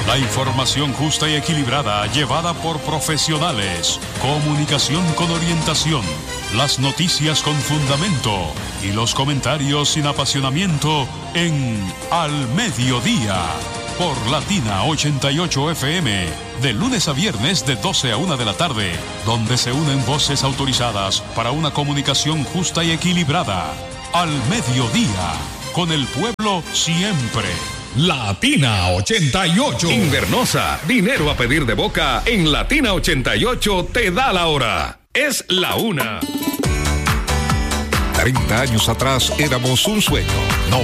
La información justa y equilibrada llevada por profesionales. Comunicación con orientación. Las noticias con fundamento. Y los comentarios sin apasionamiento en Al Mediodía. Por Latina 88 FM. De lunes a viernes de 12 a 1 de la tarde. Donde se unen voces autorizadas para una comunicación justa y equilibrada. Al Mediodía. Con el pueblo siempre. Latina 88. Invernosa, dinero a pedir de boca. En Latina 88 te da la hora. Es la 1. 30 años atrás éramos un sueño.